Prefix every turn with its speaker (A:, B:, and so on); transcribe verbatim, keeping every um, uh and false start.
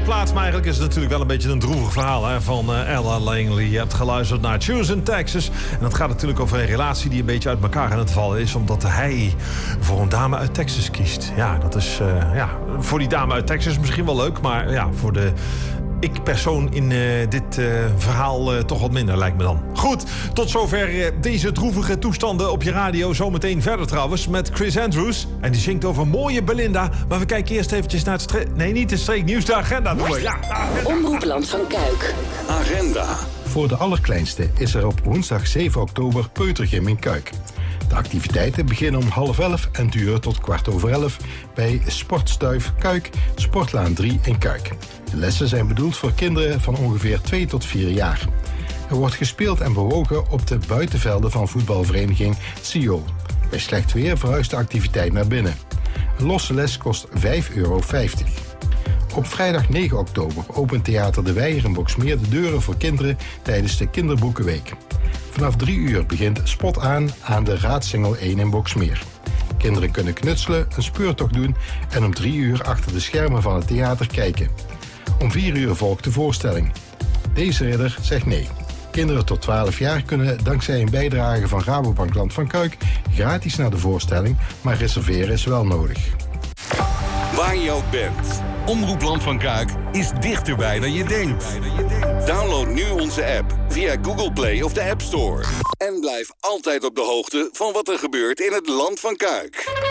A: plaats, maar eigenlijk is het natuurlijk wel een beetje een droevig verhaal hè, van uh, Ella Langley. Je hebt geluisterd naar Choose in Texas. En dat gaat natuurlijk over een relatie die een beetje uit elkaar aan het vallen is, omdat hij voor een dame uit Texas kiest. Ja, dat is uh, ja, voor die dame uit Texas misschien wel leuk, maar ja, voor de ik-persoon in uh, dit uh, verhaal uh, toch wat minder, lijkt me dan. Goed, tot zover uh, deze droevige toestanden op je radio. Zometeen verder trouwens met Chris Andrews. En die zingt over mooie Belinda. Maar we kijken eerst eventjes naar het streek... Nee, niet de streeknieuws, de agenda doen we. Ja, de agenda.
B: Omroepland van Kuik.
C: Agenda. Voor de allerkleinste is er op woensdag zeven oktober Peutergym in Kuik. De activiteiten beginnen om half elf en duren tot kwart over elf bij Sportstuif Kuik, Sportlaan drie in Kuik. De lessen zijn bedoeld voor kinderen van ongeveer twee tot vier jaar. Er wordt gespeeld en bewogen op de buitenvelden van voetbalvereniging C I O. Bij slecht weer verhuist de activiteit naar binnen. Een losse les kost vijf euro vijftig. Op vrijdag negen oktober opent Theater De Weijer in Boxmeer de deuren voor kinderen tijdens de Kinderboekenweek. Vanaf drie uur begint Spot aan aan de Raadsingel één in Boxmeer. Kinderen kunnen knutselen, een speurtocht doen en om drie uur achter de schermen van het theater kijken. Om vier uur volgt de voorstelling. Deze ridder zegt nee. Kinderen tot twaalf jaar kunnen dankzij een bijdrage van Rabobank Land van Kuik gratis naar de voorstelling, maar reserveren is wel nodig.
D: Waar je ook bent, Omroep Land van Kuik is dichterbij dan je denkt. Download nu onze app via Google Play of de App Store. En blijf altijd op de hoogte van wat er gebeurt in het Land van Kuik.